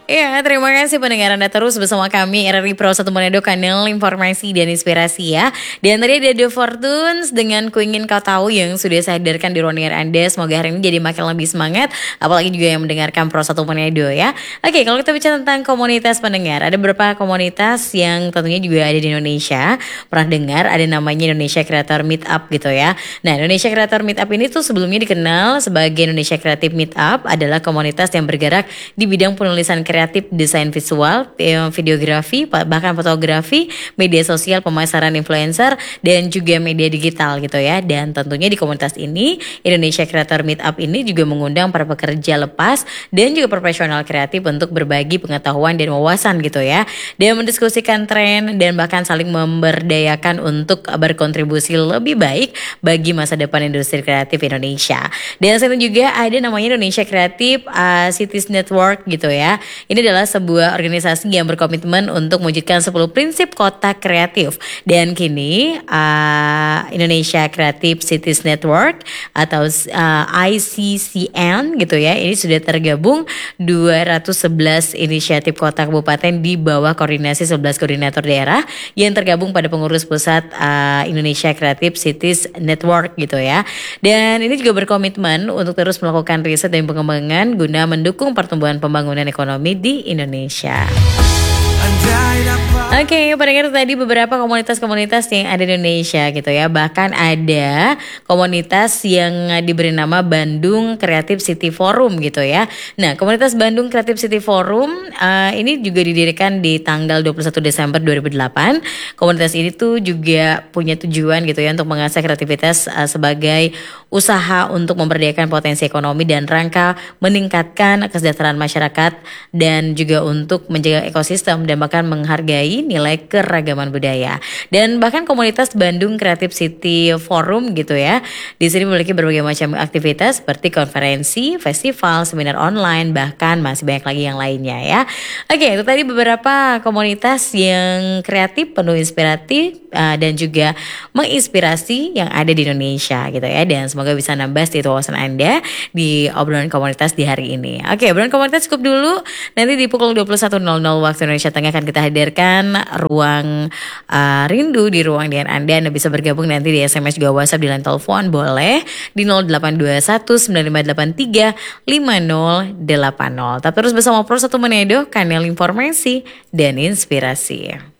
Ya, terima kasih pendengar Anda terus bersama kami RRI Pro 1 Manado, kanal informasi dan inspirasi ya. Dan tadi ada The Fortunes dengan Ku Ingin Kau Tahu yang sudah saya hadirkan di ruang dengar Anda. Semoga hari ini jadi makin lebih semangat, apalagi juga yang mendengarkan Pro 1 Manado ya. Oke, kalau kita bicara tentang komunitas pendengar, ada beberapa komunitas yang tentunya juga ada di Indonesia. Pernah dengar ada namanya Indonesia Creator Meetup gitu ya. Nah, Indonesia Creator Meetup ini tuh sebelumnya dikenal sebagai Indonesia Creative Meetup, adalah komunitas yang bergerak di bidang penulisan kreatif, desain visual, videografi, bahkan fotografi, media sosial, pemasaran influencer, dan juga media digital gitu ya. Dan tentunya di komunitas ini, Indonesia Creator Meetup ini juga mengundang para pekerja lepas dan juga profesional kreatif untuk berbagi pengetahuan dan wawasan gitu ya. Dan mendiskusikan tren dan bahkan saling memberdayakan untuk berkontribusi lebih baik bagi masa depan industri kreatif Indonesia. Dan selain itu juga ada namanya Indonesia Creative Cities Network gitu ya. Ini adalah sebuah organisasi yang berkomitmen untuk mewujudkan 10 prinsip kota kreatif. Dan kini Indonesia Creative Cities Network atau ICCN gitu ya, ini sudah tergabung 211 inisiatif kota kabupaten di bawah koordinasi 11 koordinator daerah yang tergabung pada pengurus pusat Indonesia Creative Cities Network gitu ya. Dan ini juga berkomitmen untuk terus melakukan riset dan pengembangan guna mendukung pertumbuhan pembangunan ekonomi di Indonesia. Oke, pendengar tadi beberapa komunitas-komunitas yang ada di Indonesia gitu ya. Bahkan ada komunitas yang diberi nama Bandung Creative City Forum gitu ya. Nah, komunitas Bandung Creative City Forum ini juga didirikan di tanggal 21 Desember 2008. Komunitas ini tuh juga punya tujuan gitu ya untuk mengasah kreativitas sebagai usaha untuk memberdayakan potensi ekonomi dan rangka meningkatkan kesejahteraan masyarakat dan juga untuk menjaga ekosistem dan bahkan menghargai nilai keragaman budaya. Dan bahkan komunitas Bandung Creative City Forum gitu ya, di sini memiliki berbagai macam aktivitas seperti konferensi, festival, seminar online, bahkan masih banyak lagi yang lainnya ya. Oke, itu tadi beberapa komunitas yang kreatif, penuh inspiratif dan juga menginspirasi yang ada di Indonesia gitu ya. Dan semoga bisa nambah sedikit wawasan Anda di obrolan komunitas di hari ini. Oke, obrolan komunitas cukup dulu. Nanti di pukul 21.00 waktu Indonesia Tengah akan kita hadirkan ruang rindu di ruang dengan Anda. Anda bisa bergabung nanti di SMS juga WhatsApp, di line telepon boleh di 082195835080. Tapi terus bersama Pro 1 Manado, kanal informasi dan inspirasi.